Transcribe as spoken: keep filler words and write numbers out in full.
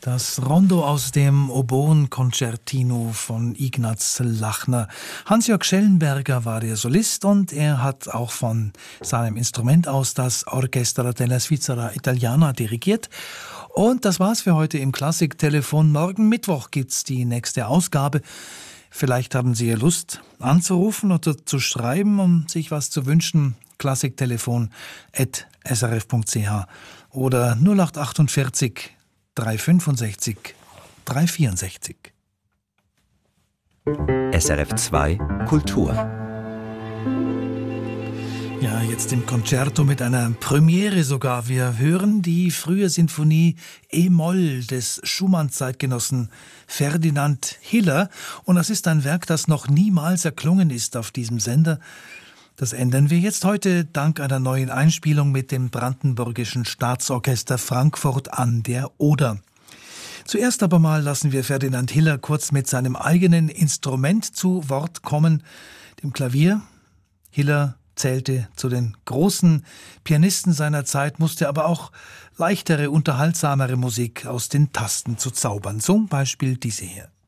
Das Rondo aus dem Oboen-Concertino von Ignaz Lachner. Hans-Jörg Schellenberger war der Solist und er hat auch von seinem Instrument aus das Orchestra della Svizzera Italiana dirigiert. Und das war's für heute im Klassiktelefon. Morgen Mittwoch gibt's die nächste Ausgabe. Vielleicht haben Sie Lust anzurufen oder zu schreiben, um sich was zu wünschen. Klassiktelefon at s r f punkt c h oder null acht achtundvierzig dreihundertfünfundsechzig dreihundertvierundsechzig. S R F zwei Kultur. Ja, jetzt im Concerto mit einer Premiere sogar. Wir hören die frühe Sinfonie E-Moll des Schumann-Zeitgenossen Ferdinand Hiller. Und das ist ein Werk, das noch niemals erklungen ist auf diesem Sender. Das ändern wir jetzt heute dank einer neuen Einspielung mit dem Brandenburgischen Staatsorchester Frankfurt an der Oder. Zuerst aber mal lassen wir Ferdinand Hiller kurz mit seinem eigenen Instrument zu Wort kommen, dem Klavier. Hiller zählte zu den großen Pianisten seiner Zeit, musste aber auch leichtere, unterhaltsamere Musik aus den Tasten zu zaubern. Zum Beispiel diese hier.